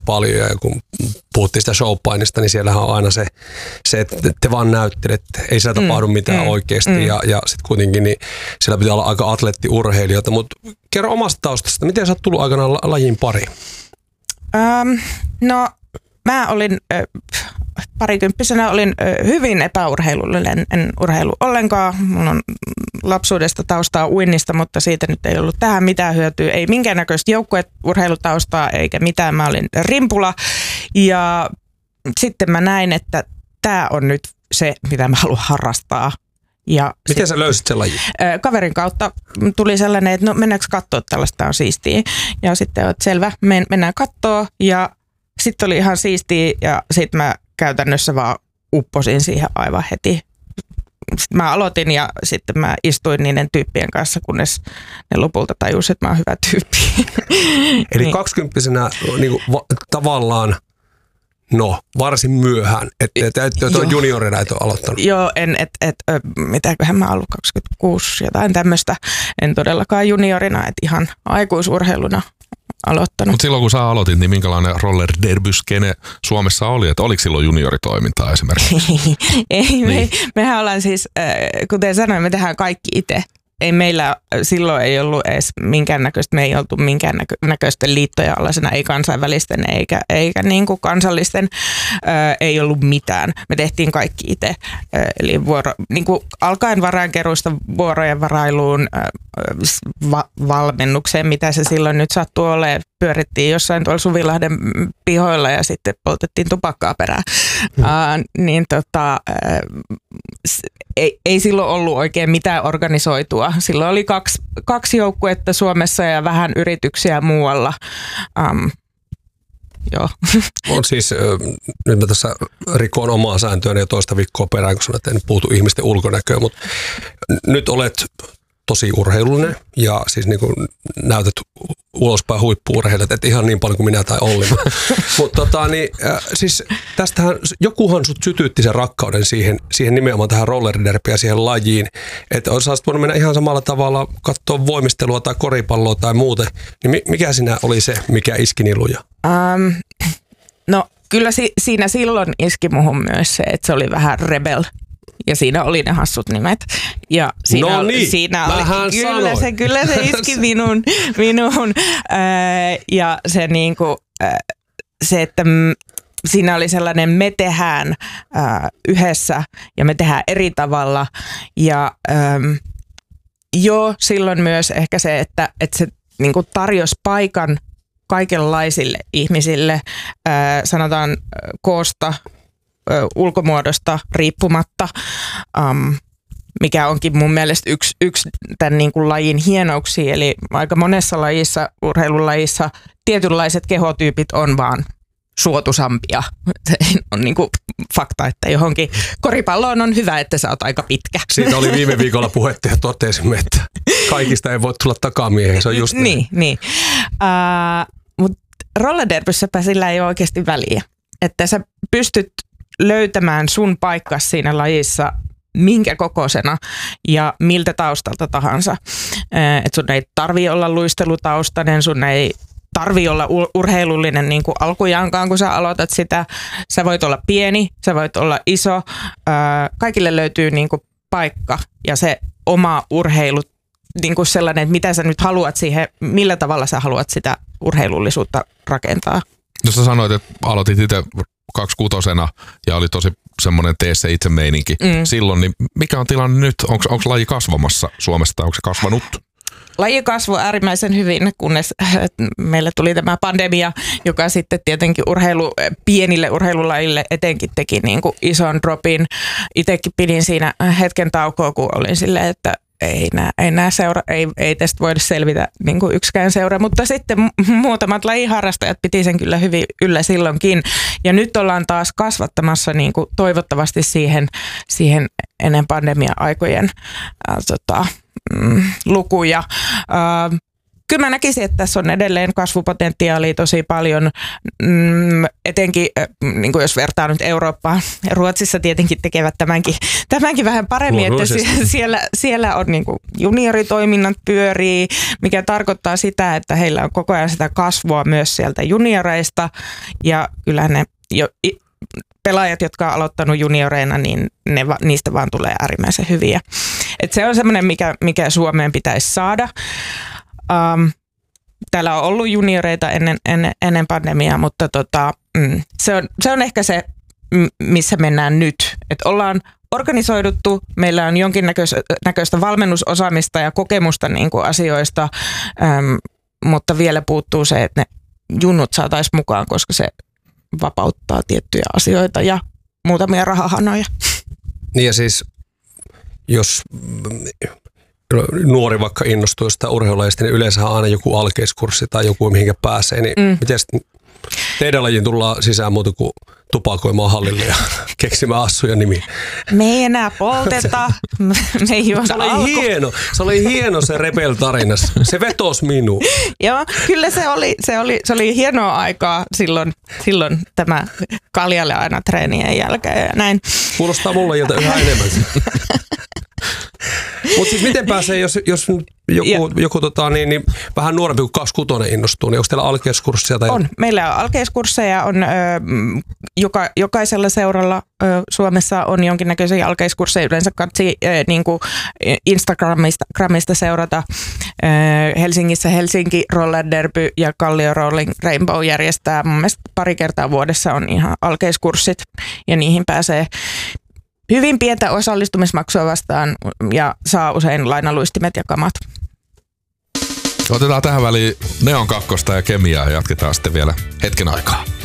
paljon ja kun puhuttiin sitä showpainista, niin siellähän on aina se että te vaan näyttelette, ei siellä tapahdu mitään oikeasti ja sitten kuitenkin niin siellä pitää olla aika atleettiurheilijoita, mutta kerro omasta taustasta, miten sä oot tullut aikanaan lajin pariin? No mä olin parikymppisenä hyvin epäurheilullinen, en urheilu ollenkaan. Mulla on lapsuudesta taustaa uinnista, mutta siitä nyt ei ollut tähän mitään hyötyä. Ei minkäännäköistä joukkueurheilutaustaa eikä mitään. Mä olin rimpula ja sitten mä näin, että tämä on nyt se, mitä mä haluan harrastaa. Ja miten sä löysit sen lajin? Kaverin kautta tuli sellainen, että no mennäänkö katsoa, tällaista on siistiä. Ja sitten oot selvä, mennään kattoo ja sitten oli ihan siistiä ja sitten mä käytännössä vaan upposin siihen aivan heti. Sitten mä aloitin ja sitten mä istuin niiden tyyppien kanssa, kunnes ne lopulta tajusivat, että mä oon hyvä tyyppi. Eli niin. 20-vuotiaana niin tavallaan varsin myöhään, että juniorina et ole aloittanut. Joo, mitäköhän mä ollut 26, jotain tämmöistä. En todellakaan juniorina, että ihan aikuisurheiluna aloittanut. Mutta silloin kun sä aloitit, niin minkälainen roller derby-skene Suomessa oli? Että oliko silloin junioritoimintaa esimerkiksi? Ei, mehän ollaan siis, kuten sanoin, me tehdään kaikki itse. Ei meillä silloin ei ollut edes minkäännäköistä, me ei oltu minkäännäköisten liittojen alaisena, ei kansainvälisten eikä niin kuin kansallisten, ei ollut mitään. Me tehtiin kaikki itse, eli niin kuin alkaen varainkeruusta vuorojen varailuun, valmennukseen, mitä se silloin nyt sattuu olemaan. Pyörittiin jossain tuolla Suvilahden pihoilla ja sitten poltettiin tupakkaa perään. Ei silloin ollut oikein mitään organisoitua. Silloin oli kaksi joukkuetta Suomessa ja vähän yrityksiä muualla. Joo. On siis, nyt mä tässä rikoon omaa sääntöäni jo toista viikkoa perään, kun sanoin, että en puutu ihmisten ulkonäköön, mutta nyt olet tosi urheilullinen ja siis niin kuin näytät ulospäin huippu-urheilijat, et ihan niin paljon kuin minä tai Olli. Mutta siis tästähän jokuhan sut sytytti sen rakkauden siihen nimenomaan tähän rollerderbiin ja siihen lajiin, että olisit voinut mennä ihan samalla tavalla katsoa voimistelua tai koripalloa tai muuten, niin mikä siinä oli se, mikä iski niin luja? No kyllä siinä silloin iski muhun myös se, että se oli vähän rebel. Ja siinä oli ne hassut nimet. Ja siinä kyllä se iski minuun. Ja se niinku, se, että siinä oli sellainen me tehdään yhdessä ja me tehdään eri tavalla. Ja silloin myös ehkä se, että se niinku tarjosi paikan kaikenlaisille ihmisille, sanotaan koosta, ulkomuodosta riippumatta, mikä onkin mun mielestä yksi tämän niin kuin lajin hienouksia. Eli aika monessa lajissa, urheilulajissa, tietynlaiset kehotyypit on vaan suotuisampia. Se on niin kuin fakta, että johonkin koripalloon on hyvä, että sä oot aika pitkä. Siitä oli viime viikolla puhetta ja totesimme, että kaikista ei voi tulla takamiehen. Se on just niin. Mutta rollerderbyssepä sillä ei ole oikeasti väliä. Että sä pystyt löytämään sun paikkas siinä lajissa minkä kokoisena ja miltä taustalta tahansa. Et sun ei tarvii olla luistelutaustainen, sun ei tarvii olla urheilullinen niin kuin alkujaankaan, kun sä aloitat sitä. Sä voit olla pieni, sä voit olla iso. Kaikille löytyy niin kuin paikka ja se oma urheilu, niin kuin sellainen, että mitä sä nyt haluat siihen, millä tavalla sä haluat sitä urheilullisuutta rakentaa. Jos sä sanoit, että aloitit itse 26-vuotiaana ja oli tosi semmoinen tee se itse meininki silloin, niin mikä on tilanne nyt? Onko laji kasvamassa Suomessa tai onko se kasvanut? Laji kasvoi äärimmäisen hyvin, kunnes meille tuli tämä pandemia, joka sitten tietenkin pienille urheilulajille etenkin teki niin kuin ison dropin. Itsekin pidin siinä hetken taukoa, kun olin silleen, että ei tästä voida selvitä niin kuin yksikään seura, mutta sitten muutamat lajiharrastajat piti sen kyllä hyvin yllä silloinkin. Ja nyt ollaan taas kasvattamassa niin kuin toivottavasti siihen ennen pandemia-aikojen lukuja. kyllä mä näkisin, että tässä on edelleen kasvupotentiaalia tosi paljon, etenkin niin kuin jos vertaa nyt Eurooppaan. Ruotsissa tietenkin tekevät tämänkin vähän paremmin, että siellä on niin kuin junioritoiminnat pyörii, mikä tarkoittaa sitä, että heillä on koko ajan sitä kasvua myös sieltä junioreista ja kyllä ne pelaajat, jotka on aloittanut junioreina, niin niistä vaan tulee äärimmäisen hyviä. Et se on semmoinen, mikä Suomeen pitäisi saada. Täällä on ollut junioreita ennen pandemiaa, mutta se on ehkä se, missä mennään nyt. Et ollaan organisoiduttu, meillä on jonkinnäköistä valmennusosaamista ja kokemusta niin kuin asioista, mutta vielä puuttuu se, että ne junnut saataisiin mukaan, koska se vapauttaa tiettyjä asioita ja muutamia rahahanoja. Niin ja siis, jos nuori vaikka innostuu jostain urheilulajista, niin yleensä on aina joku alkeiskurssi tai joku, mihinkä pääsee. Niin miten teidän lajiin tullaan sisään muuta kuin tupakoimaan hallille ja keksimään assuja nimi? Me ei enää polteta, me ei juoda Se oli hieno se Rebel-tarina. Se vetosi minuun. Joo, kyllä se oli hienoa aikaa silloin tämä kaljalle aina treenien jälkeen ja näin. Kuulostaa mulle jolta yhä enemmän. Mutta siis miten pääsee, jos joku niin vähän nuorempi kuin 26 innostuu, niin onko teillä alkeiskursseja? Tai on. Meillä on alkeiskursseja, on jokaisella seuralla Suomessa on jonkinnäköisiä alkeiskursseja. Yleensä katsoi niin kuin Instagramista seurata. Helsingissä Helsinki Roller Derby ja Kallio Rolling Rainbow järjestää. Mun mielestä pari kertaa vuodessa on ihan alkeiskurssit ja niihin pääsee hyvin pientä osallistumismaksua vastaan ja saa usein lainaluistimet ja kamat. Otetaan tähän väliin Neon 2 ja Kemiaa ja jatketaan sitten vielä hetken aikaa.